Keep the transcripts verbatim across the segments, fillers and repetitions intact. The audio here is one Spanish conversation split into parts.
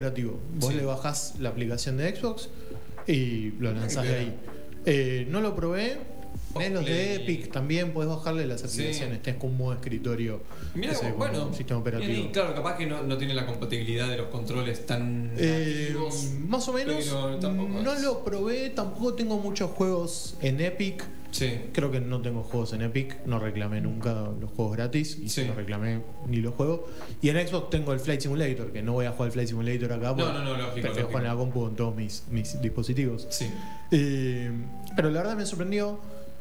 operativo. Vos Sí. le bajás la aplicación de Xbox y lo lanzás de ahí. Eh, no lo probé. Tenés los de Epic, también podés bajarle las aplicaciones. Sí. Tenés como un modo escritorio. Mira, ese, bueno, como un sistema operativo. y claro, capaz que no, no tiene la compatibilidad de los controles tan Eh, nativos, más o menos. pero tampoco No es- lo probé. Tampoco tengo muchos juegos en Epic. Sí. Creo que no tengo juegos en Epic. No reclamé nunca los juegos gratis. Y Sí. no reclamé ni los juegos. Y en Xbox tengo el Flight Simulator. Que no voy a jugar el Flight Simulator acá. porque no, no, lógico, prefiero lógico. jugar en la compu con todos mis, mis dispositivos. Sí. Eh, pero la verdad me sorprendió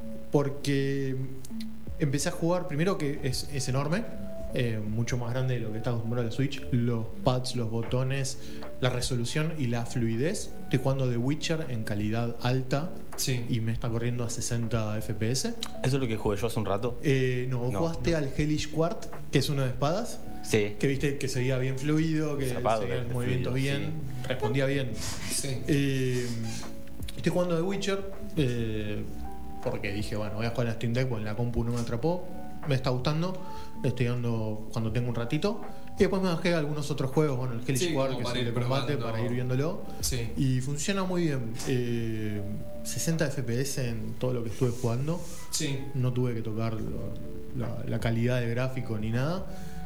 porque empecé a jugar, primero que es, es enorme, eh, mucho más grande de lo que está acostumbrado a la Switch, los pads, los botones, la resolución y la fluidez. Estoy jugando The Witcher en calidad alta Sí. y me está corriendo a sesenta F P S. ¿Eso es lo que jugué yo hace un rato? Eh, no, vos No, jugaste al Hellish Quart, que es uno de espadas, Sí. que viste que se veía bien fluido, que Zarpado, seguía que el es movimiento fluido, bien, respondía bien. Sí. Eh, estoy jugando The Witcher eh, porque dije, bueno, voy a jugar a Steam Deck porque en la compu no me atrapó. Me está gustando, le estoy dando cuando tengo un ratito. Y después me bajé algunos otros juegos, bueno, el Hellish Sí, Quart, como que es para el ir de combate, probando. para ir viéndolo. Sí. Y funciona muy bien. Eh, sesenta F P S en todo lo que estuve jugando. Sí. No tuve que tocar lo- la, la calidad de gráfico ni nada.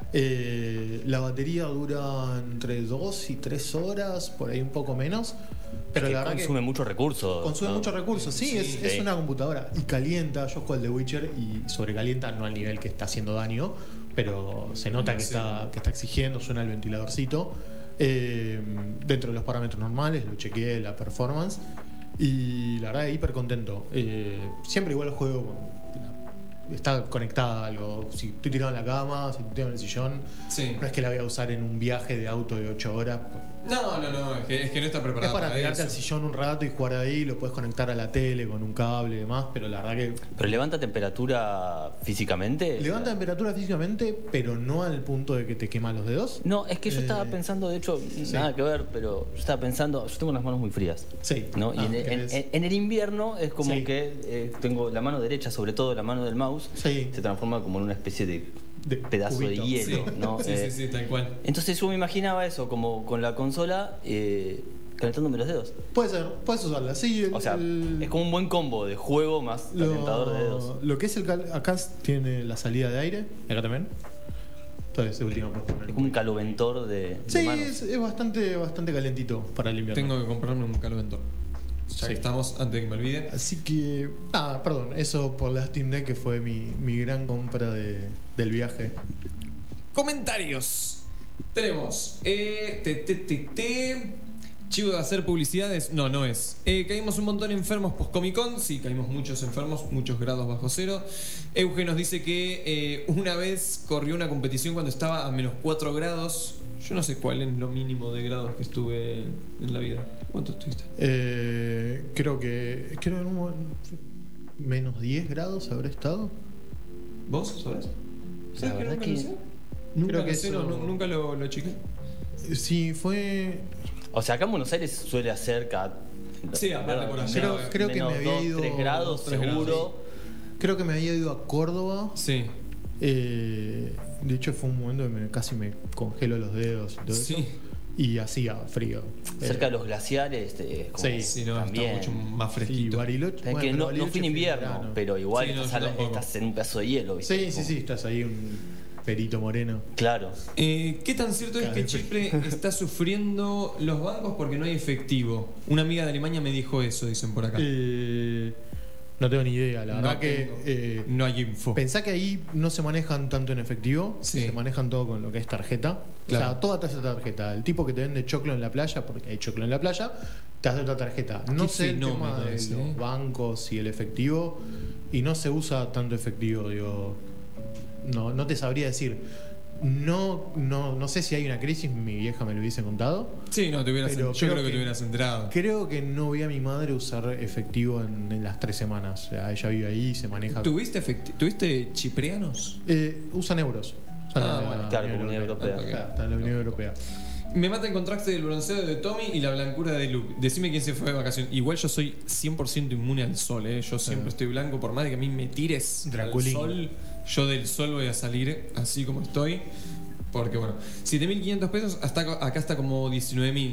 Eh, la batería dura entre dos y tres horas, por ahí un poco menos. Pero Que la verdad consume que muchos recursos. consume ¿no? muchos recursos. Sí, Sí, es, es sí. una computadora. Y calienta. Yo juego al The Witcher y sobrecalienta, no al nivel que está haciendo daño, pero se nota que, Sí. está, que está exigiendo, suena el ventiladorcito. Eh, dentro de los parámetros normales, lo chequeé, la performance. Y la verdad, hiper contento. Eh, siempre igual juego con- está conectada a algo. Si estoy tirado en la cama, si estoy tirado en el sillón, Sí. no es que la voy a usar en un viaje de auto de ocho horas. No, no, no, es que, es que no está preparada Es para tirarte al eso. sillón un rato y jugar ahí, lo puedes conectar a la tele con un cable y demás, pero la verdad que ¿Pero levanta temperatura físicamente? levanta temperatura físicamente, pero no al punto de que te quema los dedos. No, es que yo estaba Eh, pensando, de hecho, nada que ver, pero yo estaba pensando, yo tengo las manos muy frías. Sí. ¿no? Ah, y en, en- ¿querés? en- en el invierno es como Sí. que eh, tengo la mano derecha, sobre todo la mano del mouse, Sí. se transforma como en una especie de, De pedazo cubito. de hielo. Sí. ¿no? Sí, Eh, sí, sí, tal cual. Entonces yo me imaginaba eso, como con la consola eh, calentándome los dedos. Puede ser, puedes usarla. Sí, el- O sea, el- es como un buen combo de juego más calentador de dedos. lo, lo que es el cal- acá tiene la salida de aire, acá también. Entonces, de última puedes poner Es como un caloventor de, de Sí, manos. es, es bastante, bastante calentito para el invierno. Tengo que comprarme un caloventor. Ya Sí. que estamos, antes de que me olvide. Así que, nada, perdón, eso por la Steam Deck que fue mi, mi gran compra de, del viaje. Comentarios. Tenemos. Eh, te, te, te, te. Chivo de hacer publicidades. No, no es. Eh, caímos un montón enfermos post Comic Con. Sí, caímos muchos enfermos, muchos grados bajo cero. Euge nos dice que eh, una vez corrió una competición cuando estaba a menos cuatro grados. Yo no sé cuál es lo mínimo de grados que estuve en la vida. ¿Cuánto estuviste? Eh, creo que. Creo en un mo- menos diez grados habré estado. ¿Vos sabés? La ¿Sabés verdad nunca que- lo sé? Nunca Creo lo que sé, eso- no, nu- nunca lo, lo chequé. Eh, Sí, fue. O sea, acá en Buenos Aires suele hacer cada. Sí, aparte por allá. Creo- creo que menos me había dos, ido tres grados tres grados, seguro. Creo que me había ido a Córdoba. Sí. Eh, de hecho, fue un momento que me, casi me congelo los dedos y todo Sí. eso. Y hacía frío. Cerca Eh, de los glaciares. eh, como Sí, Sí, no, también. está mucho más Sí, fresquito. Bariloche. Es bueno, que pero no, no Bariloche fue en fue invierno, verano. pero igual Sí, no, estás, yo al- tampoco. estás en un pedazo de hielo. ¿viste? Sí, sí, Como- sí, estás ahí un perito moreno. Claro. Eh, ¿Qué tan cierto es Cada que vez Chipre está sufriendo los bancos porque no hay efectivo? Una amiga de Alemania me dijo eso, dicen por acá. Eh, no tengo ni idea, la No verdad que. tengo. eh, No hay info. Pensá que ahí no se manejan tanto en efectivo, Sí. se manejan todo con lo que es tarjeta. Claro. O sea, toda tasa de tarjeta. El tipo que te vende choclo en la playa, porque hay choclo en la playa, te hace otra tarjeta. No Qué sé el tema fenómeno de ese, los ¿eh? bancos y el efectivo, y no se usa tanto efectivo, digo. No, no te sabría decir. No, no, no sé si hay una crisis, mi vieja me lo hubiese contado. Sí, no, te hubieras, Pero yo creo creo que, que- te hubieras enterado. Creo que no vi a mi madre usar efectivo en, en las tres semanas. O sea, ella vive ahí, se maneja. ¿Tuviste, efecti- ¿Tuviste chiprianos? Eh, usan euros. Usan Ah, la- bueno, la claro, Unión Comunidad Europea. Claro, está en la Unión Europea. Me mata el contraste del bronceado de Tommy y la blancura de Luke. Decime quién se fue de vacaciones. Igual yo soy cien por ciento inmune al sol, ¿eh? Yo siempre estoy blanco. Por más de que a mí me tires al Draculín. sol, yo del sol voy a salir así como estoy. Porque bueno, siete mil quinientos pesos, hasta acá acá está como diecinueve mil.